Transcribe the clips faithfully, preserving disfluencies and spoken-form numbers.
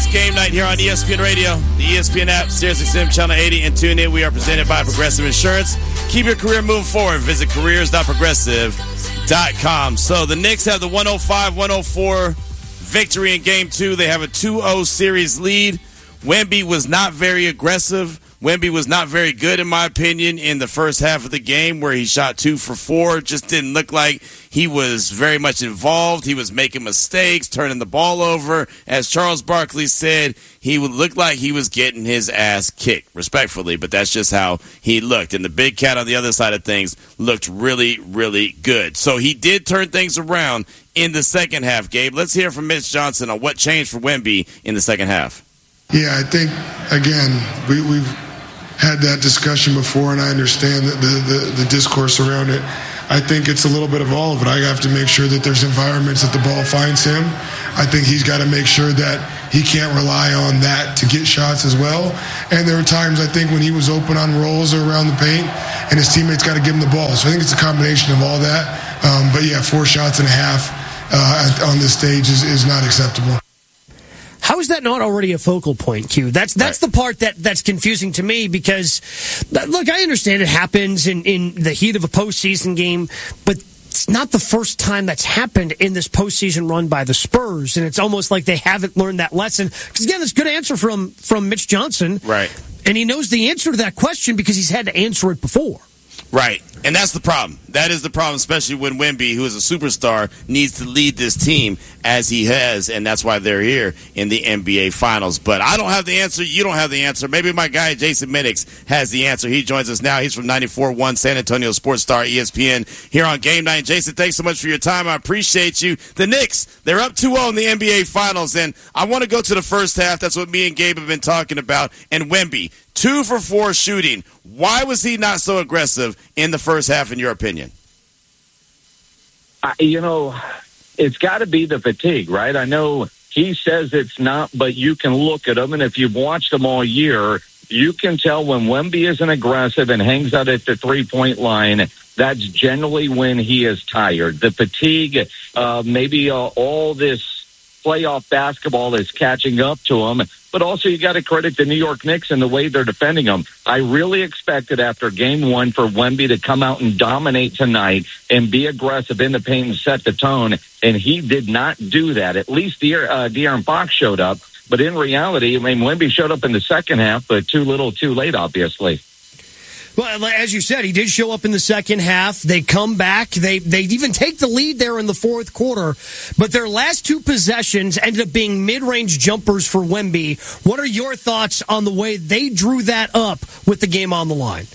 Game Night here on E S P N Radio, the E S P N app, Sirius X M Channel eighty, and tune in. We are presented by Progressive Insurance. Keep your career moving forward. Visit careers dot progressive dot com. So the Knicks have the one oh five one oh four victory in Game two. They have a two oh series lead. Wemby was not very aggressive. Wemby was not very good, in my opinion, in the first half of the game where he shot two for four. Just didn't look like he was very much involved. He was making mistakes, turning the ball over. As Charles Barkley said, he would look like he was getting his ass kicked, respectfully, but that's just how he looked. And the big cat on the other side of things looked really, really good. So he did turn things around in the second half, Gabe. Let's hear from Mitch Johnson on what changed for Wemby in the second half. Yeah, I think, again, we, we've had that discussion before, and I understand the, the, the discourse around it. I think it's a little bit of all of it. I have to make sure that there's environments that the ball finds him. I think he's got to make sure that he can't rely on that to get shots as well. And there were times, I think, when he was open on rolls or around the paint, and his teammates got to give him the ball. So I think it's a combination of all that. Um, but, yeah, four shots and a half uh, on this stage is, is not acceptable. How is that not already a focal point, Q? That's that's right. The part that, that's confusing to me because, look, I understand it happens in, in the heat of a postseason game, but it's not the first time that's happened in this postseason run by the Spurs, and it's almost like they haven't learned that lesson. Because, again, that's a good answer from, from Mitch Johnson. Right. And he knows the answer to that question because he's had to answer it before. Right, and that's the problem. That is the problem, especially when Wemby, who is a superstar, needs to lead this team as he has, and that's why they're here in the N B A Finals. But I don't have the answer. You don't have the answer. Maybe my guy, Jason Minix, has the answer. He joins us now. He's from ninety-four point one San Antonio Sports Star, E S P N, here on Game Night. Jason, thanks so much for your time. I appreciate you. The Knicks, they're up two oh in the N B A Finals, and I want to go to the first half. That's what me and Gabe have been talking about. And Wemby, two for four shooting. Why was he not so aggressive in the first half, in your opinion? Uh, you know, it's got to be the fatigue, right? I know he says it's not, but you can look at him, and if you've watched him all year, you can tell when Wemby isn't aggressive and hangs out at the three-point line, that's generally when he is tired. The fatigue, uh, maybe uh, all this playoff basketball is catching up to him, but also you got to credit the New York Knicks and the way they're defending him. I really expected after game one for Wemby to come out and dominate tonight and be aggressive in the paint and set the tone, and he did not do that. At least De- uh, De'Aaron Fox showed up, but in reality, I mean, Wemby showed up in the second half, but too little, too late, obviously. Well, as you said, he did show up in the second half. They come back. They they even take the lead there in the fourth quarter. But their last two possessions ended up being mid-range jumpers for Wemby. What are your thoughts on the way they drew that up with the game on the line?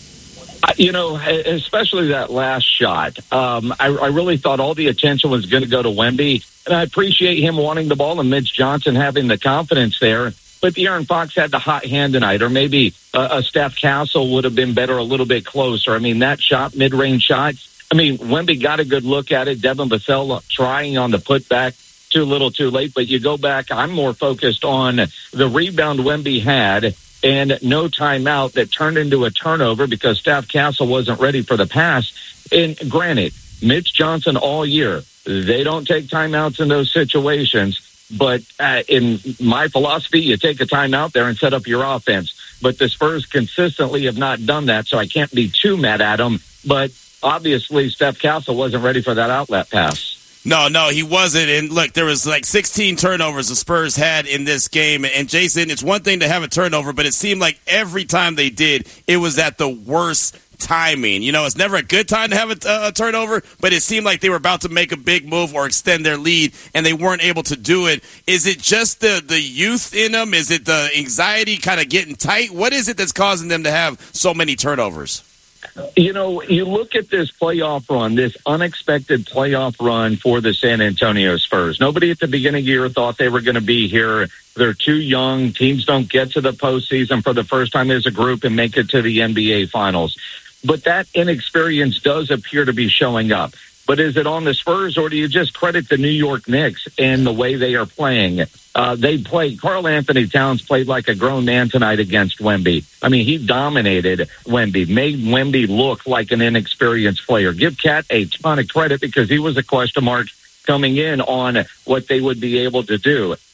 You know, especially that last shot. Um, I, I really thought all the attention was going to go to Wemby. And I appreciate him wanting the ball and Mitch Johnson having the confidence there. But De'Aaron Fox had the hot hand tonight, or maybe uh, a Steph Castle would have been better a little bit closer. I mean, that shot, mid-range shot, I mean, Wemby got a good look at it. Devin Vassell trying on the putback, too little, too late. But you go back, I'm more focused on the rebound Wemby had and no timeout that turned into a turnover because Steph Castle wasn't ready for the pass. And granted, Mitch Johnson all year, they don't take timeouts in those situations. But uh, in my philosophy, you take a time out there and set up your offense. But the Spurs consistently have not done that, so I can't be too mad at them. But obviously, Steph Castle wasn't ready for that outlet pass. No, no, he wasn't. And look, there was like sixteen turnovers the Spurs had in this game. And Jason, it's one thing to have a turnover, but it seemed like every time they did, it was at the worst timing. You know, it's never a good time to have a, a turnover, but it seemed like they were about to make a big move or extend their lead, and they weren't able to do it. Is it just the, the youth in them? Is it the anxiety kind of getting tight? What is it that's causing them to have so many turnovers? You know, you look at this playoff run, this unexpected playoff run for the San Antonio Spurs. Nobody at the beginning of the year thought they were going to be here. They're too young. Teams don't get to the postseason for the first time as a group and make it to the N B A Finals. But that inexperience does appear to be showing up. But is it on the Spurs, or do you just credit the New York Knicks and the way they are playing? Uh, they played, Karl Anthony Towns played like a grown man tonight against Wemby. I mean, he dominated Wemby, made Wemby look like an inexperienced player. Give Cat a ton of credit because he was a question mark coming in on what they would be able to do.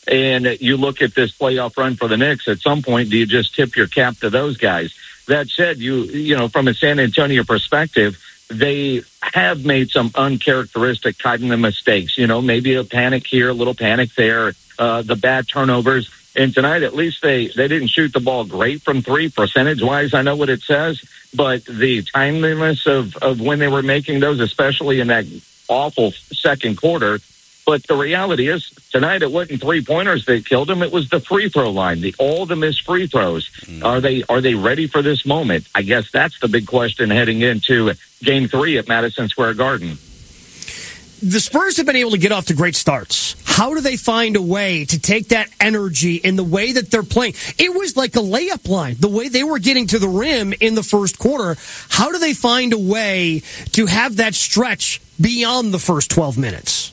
And you look at this playoff run for the Knicks, at some point, do you just tip your cap to those guys? That said, you you know, from a San Antonio perspective, they have made some uncharacteristic kind of mistakes. You know, maybe a panic here, a little panic there, uh, the bad turnovers. And tonight, at least they, they didn't shoot the ball great from three, percentage-wise, I know what it says. But the timeliness of, of when they were making those, especially in that awful second quarter. But the reality is, tonight it wasn't three-pointers that killed them. It was the free throw line, the all the missed free throws. Mm. Are they are they ready for this moment? I guess that's the big question heading into Game three at Madison Square Garden. The Spurs have been able to get off to great starts. How do they find a way to take that energy in the way that they're playing? It was like a layup line, the way they were getting to the rim in the first quarter. How do they find a way to have that stretch beyond the first twelve minutes?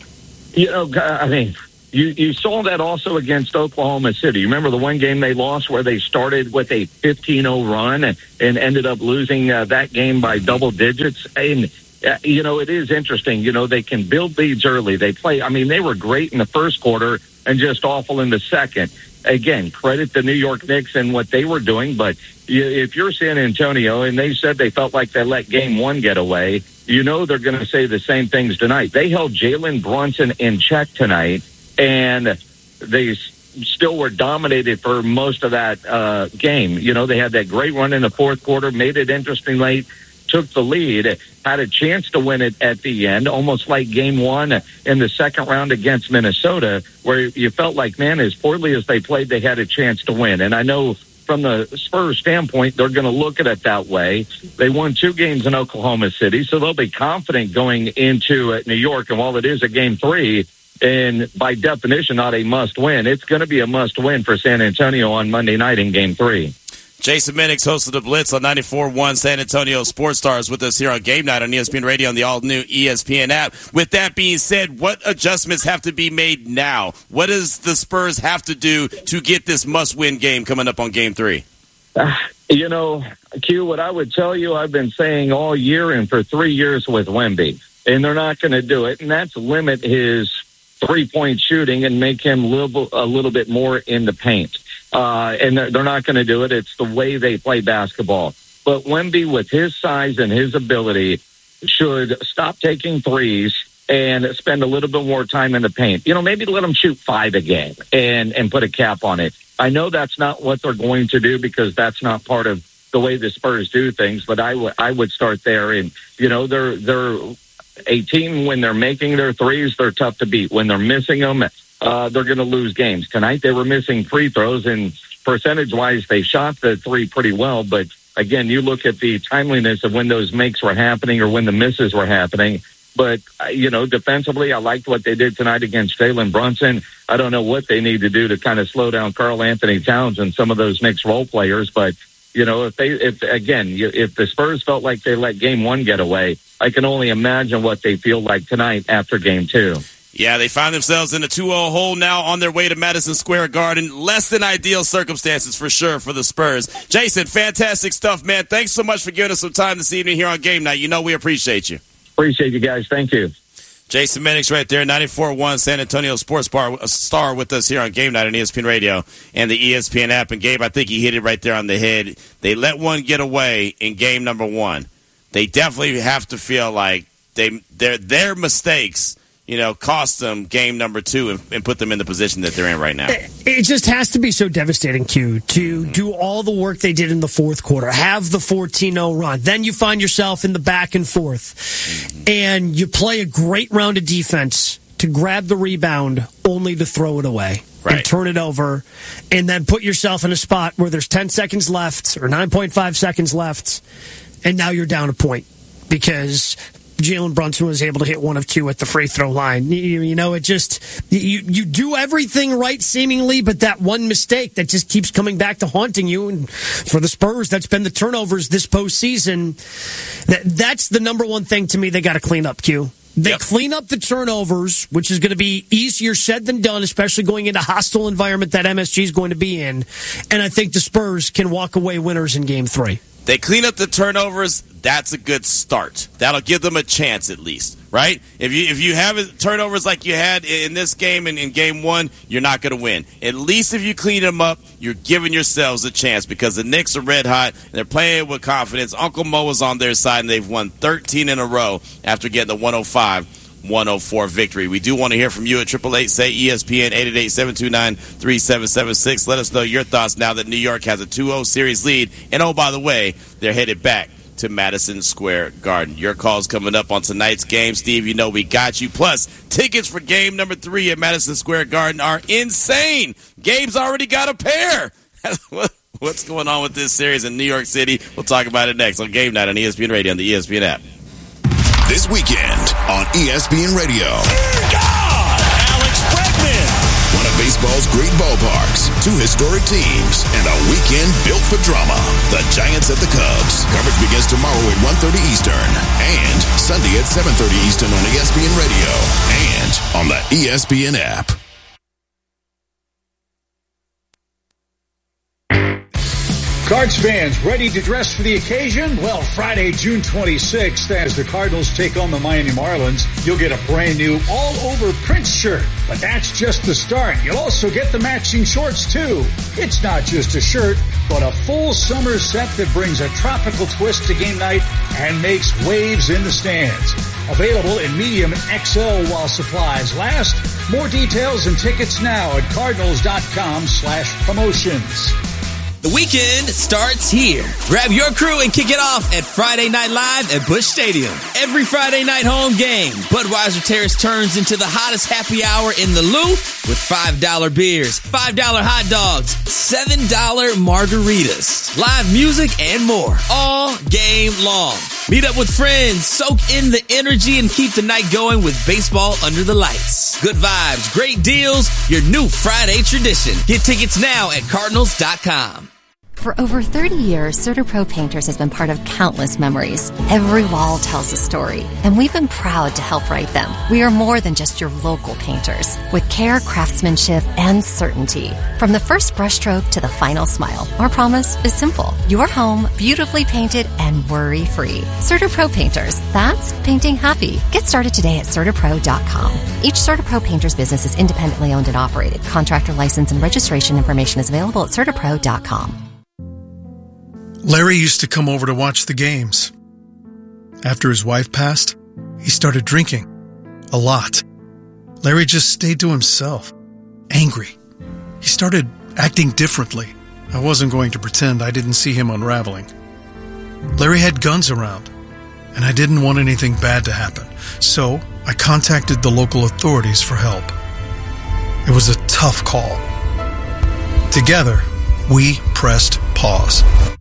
You know, I mean, you, you saw that also against Oklahoma City. You remember the one game they lost where they started with a fifteen oh run and, and ended up losing uh, that game by double digits? And, uh, you know, it is interesting. You know, they can build leads early. They play, I mean, they were great in the first quarter and just awful in the second. Again, credit the New York Knicks and what they were doing. But if you're San Antonio, and they said they felt like they let game one get away, you know they're going to say the same things tonight. They held Jalen Brunson in check tonight, and they still were dominated for most of that uh, game. You know, they had that great run in the fourth quarter, made it interesting late, took the lead, had a chance to win it at the end, almost like game one in the second round against Minnesota, where you felt like, man, as poorly as they played, they had a chance to win. And I know from the Spurs standpoint, they're going to look at it that way. They won two games in Oklahoma City, so they'll be confident going into uh, New York. And while it is a game three, and by definition not a must-win, it's going to be a must-win for San Antonio on Monday night in game three. Jason Minix, host of The Blitz on ninety-four point one San Antonio Sports Stars, with us here on Game Night on E S P N Radio and the all-new E S P N app. With that being said, what adjustments have to be made now? What does the Spurs have to do to get this must-win game coming up on Game three? Uh, you know, Q, what I would tell you, I've been saying all year and for three years with Wemby, and they're not going to do it, and that's limit his three-point shooting and make him live a little bit more in the paint. Uh, and they're not going to do it. It's the way they play basketball. But Wemby, with his size and his ability, should stop taking threes and spend a little bit more time in the paint. You know, maybe let him shoot five a game and, and put a cap on it. I know that's not what they're going to do because that's not part of the way the Spurs do things, but I, w- I would start there. And, you know, they're, they're a team when they're making their threes, they're tough to beat. When they're missing them, Uh, they're going to lose games. Tonight they were missing free throws, and percentage-wise they shot the three pretty well. But, again, you look at the timeliness of when those makes were happening or when the misses were happening. But, uh, you know, defensively, I liked what they did tonight against Jalen Brunson. I don't know what they need to do to kind of slow down Karl Anthony Towns and some of those Knicks role players. But, you know, if they, if again, if the Spurs felt like they let game one get away, I can only imagine what they feel like tonight after game two. Yeah, they find themselves in a two oh hole now on their way to Madison Square Garden. Less than ideal circumstances for sure for the Spurs. Jason, fantastic stuff, man. Thanks so much for giving us some time this evening here on Game Night. You know we appreciate you. Appreciate you guys. Thank you. Jason Minix right there, ninety-four point one San Antonio Sports Bar, a star with us here on Game Night on E S P N Radio and the E S P N app. And Gabe, I think he hit it right there on the head. They let one get away in game number one. They definitely have to feel like they their their mistakes, you know, cost them game number two and, and put them in the position that they're in right now. It just has to be so devastating, Q, to mm-hmm. do all the work they did in the fourth quarter, have the fourteen oh run. Then you find yourself in the back and forth, mm-hmm. and you play a great round of defense to grab the rebound only to throw it away. Right. And turn it over, and then put yourself in a spot where there's ten seconds left or nine point five seconds left, and now you're down a point because Jalen Brunson was able to hit one of two at the free throw line. You, you know, it just, you, you do everything right seemingly, but that one mistake that just keeps coming back to haunting you. And for the Spurs, that's been the turnovers this postseason. That, that's the number one thing to me they got to clean up, Q. They yep. clean up the turnovers, which is going to be easier said than done, especially going into a hostile environment that M S G is going to be in. And I think the Spurs can walk away winners in game three. They clean up the turnovers. That's a good start. That'll give them a chance at least. right? If you if you have turnovers like you had in this game and in game one, you're not going to win. At least if you clean them up, you're giving yourselves a chance because the Knicks are red hot and they're playing with confidence. Uncle Mo is on their side and they've won thirteen in a row after getting the one oh five one oh four victory. We do want to hear from you at eight eight eight, S A Y, E S P N, eight eight eight, seven two nine, three seven seven six. Let us know your thoughts now that New York has a two oh series lead. And, oh, by the way, they're headed back to Madison Square Garden. Your call's coming up on tonight's game. Steve, you know we got you. Plus, tickets for game number three at Madison Square Garden are insane. Gabe's already got a pair. What's going on with this series in New York City? We'll talk about it next on Game Night on E S P N Radio and the E S P N app. This weekend on E S P N Radio. God! Alex Bregman! One of baseball's great ballparks, two historic teams, and a weekend built for drama. The Giants at the Cubs. Coverage begins tomorrow at one thirty Eastern and Sunday at seven thirty Eastern on E S P N Radio and on the E S P N app. Cards fans ready to dress for the occasion? Well, Friday, June twenty-sixth, as the Cardinals take on the Miami Marlins, you'll get a brand new all-over Prince shirt. But that's just the start. You'll also get the matching shorts, too. It's not just a shirt, but a full summer set that brings a tropical twist to game night and makes waves in the stands. Available in medium and X L while supplies last. More details and tickets now at cardinals.com slash promotions. The weekend starts here. Grab your crew and kick it off at Friday Night Live at Busch Stadium. Every Friday night home game, Budweiser Terrace turns into the hottest happy hour in the Lou with five dollar beers, five dollar hot dogs, seven dollar margaritas, live music, and more all game long. Meet up with friends, soak in the energy, and keep the night going with baseball under the lights. Good vibes, great deals, your new Friday tradition. Get tickets now at cardinals dot com. For over thirty years, CertaPro Painters has been part of countless memories. Every wall tells a story, and we've been proud to help write them. We are more than just your local painters, with care, craftsmanship, and certainty. From the first brushstroke to the final smile, our promise is simple. Your home, beautifully painted and worry-free. CertaPro Painters, that's painting happy. Get started today at Certa Pro dot com. Each CertaPro Painters business is independently owned and operated. Contractor license and registration information is available at Certa Pro dot com. Larry used to come over to watch the games. After his wife passed, he started drinking. A lot. Larry just stayed to himself. Angry. He started acting differently. I wasn't going to pretend I didn't see him unraveling. Larry had guns around, and I didn't want anything bad to happen. So I contacted the local authorities for help. It was a tough call. Together, we pressed pause.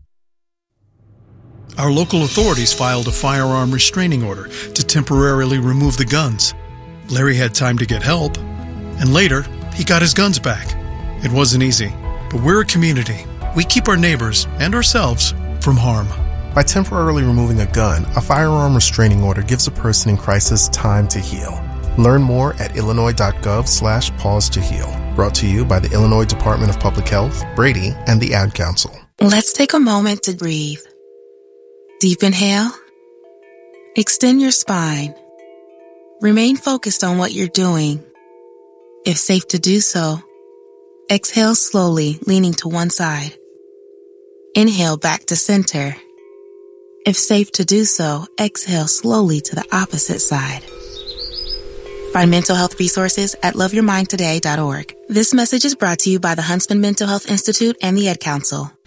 Our local authorities filed a firearm restraining order to temporarily remove the guns. Larry had time to get help, and later, he got his guns back. It wasn't easy, but we're a community. We keep our neighbors and ourselves from harm. By temporarily removing a gun, a firearm restraining order gives a person in crisis time to heal. Learn more at illinois.gov slash pause to heal. Brought to you by the Illinois Department of Public Health, Brady, and the Ad Council. Let's take a moment to breathe. Deep inhale. Extend your spine. Remain focused on what you're doing. If safe to do so, exhale slowly, leaning to one side. Inhale back to center. If safe to do so, exhale slowly to the opposite side. Find mental health resources at love your mind today dot org. This message is brought to you by the Huntsman Mental Health Institute and the Ad Council.